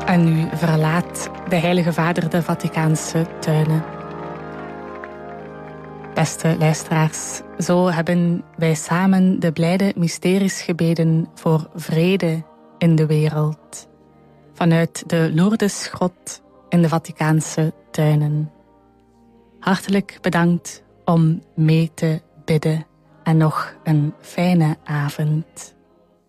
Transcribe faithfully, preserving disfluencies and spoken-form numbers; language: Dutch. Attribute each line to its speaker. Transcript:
Speaker 1: En nu verlaat de Heilige Vader de Vaticaanse tuinen. Beste luisteraars, zo hebben wij samen de blijde mysteries gebeden voor vrede in de wereld. Vanuit de Lourdesgrot in de Vaticaanse tuinen. Hartelijk bedankt om mee te bidden en nog een fijne avond.